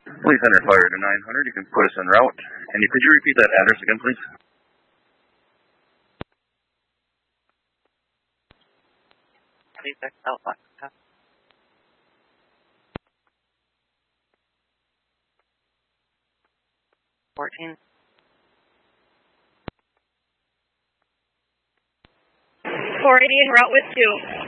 Please enter fire to 900. You can put us en route. And could you repeat that address again, please? Please check out. 14. 480 en route with 2.